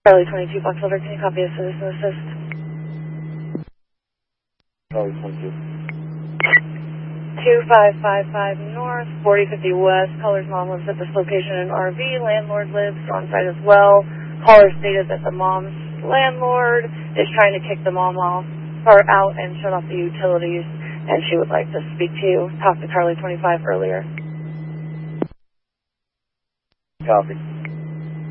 Charlie 22, Box Elder, can you copy a citizen assist? Charlie 22. 2555 North, 4050 West. Caller's mom lives at this location in RV. Landlord lives on site as well. Caller stated that the mom's landlord is trying to kick the mom out and shut off the utilities, and she would like to speak to you. Talked to Charlie 25 earlier. Copy.